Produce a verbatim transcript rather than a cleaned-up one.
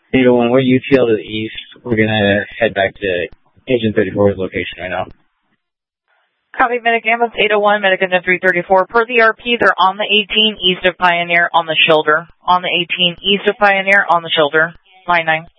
eight oh one, we're U T L to the east. We're going to head back to Agent thirty-four's location right now. Copy, Medic Ambulance eight oh one, Medic Engine three thirty-four. Per the R P, they're on the eighteen east of Pioneer on the shoulder. On the eighteen east of Pioneer on the shoulder. Line nine.